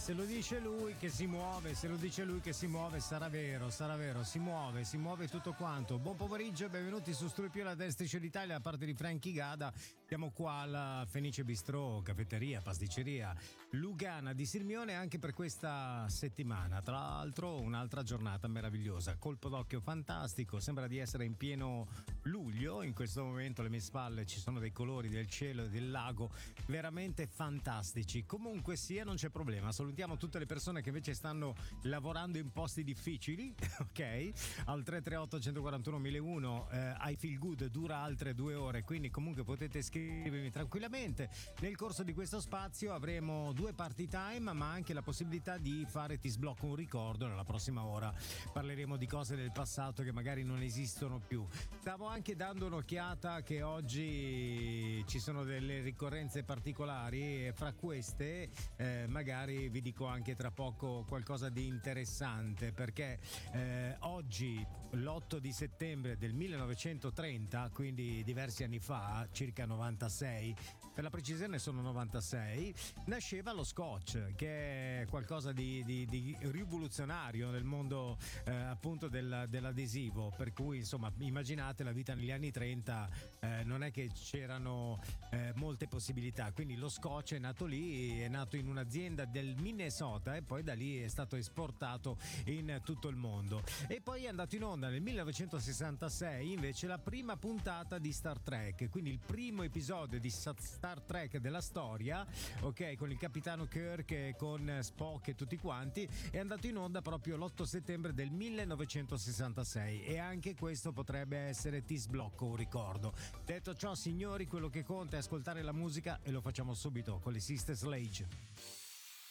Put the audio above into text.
se lo dice lui che si muove, se lo dice lui che si muove, sarà vero, si muove tutto quanto. Buon pomeriggio e benvenuti su Stupio, la Striscia d'Italia, a parte di Frankie Gada. Siamo qua alla Fenice Bistrò, caffetteria, pasticceria Lugana di Sirmione anche per questa settimana. Tra l'altro un'altra giornata meravigliosa, colpo d'occhio fantastico, sembra di essere in pieno luglio. In questo momento alle mie spalle ci sono dei colori del cielo e del lago veramente fantastici. Comunque sia, non c'è problema, salutiamo tutte le persone che invece stanno lavorando in posti difficili, ok? Al 338 141 1001 I Feel Good dura altre 2 ore, quindi comunque potete scrivermi tranquillamente. Nel corso di questo spazio avremo 2 party time, ma anche la possibilità di fare Ti sblocco un ricordo. Nella prossima ora parleremo di cose del passato che magari non esistono più. Stavo anche dando un'occhiata che oggi ci sono delle ricorrenze particolari e fra queste magari vi dico anche tra poco qualcosa di interessante, perché oggi l'8 di settembre del 1930, quindi diversi anni fa, circa 96, per la precisione sono 96, nasceva lo Scotch, che è qualcosa di rivoluzionario nel mondo appunto dell'adesivo, per cui insomma immaginate la vita negli anni 30, non è che c'erano molte possibilità, quindi lo Scotch è nato lì, è nato in un'azienda del Minnesota e poi da lì è stato esportato in tutto il mondo. E poi è andato in onda nel 1966 invece la prima puntata di Star Trek, quindi il primo episodio di Star Trek della storia, ok, con il capitano Kirk e con Spock e tutti quanti, è andato in onda proprio l'8 settembre del 1966 e anche questo potrebbe essere Ti sblocco un ricordo. Detto ciò, signori, quello che conta è ascoltare la musica e lo facciamo subito con le Sister Sledge.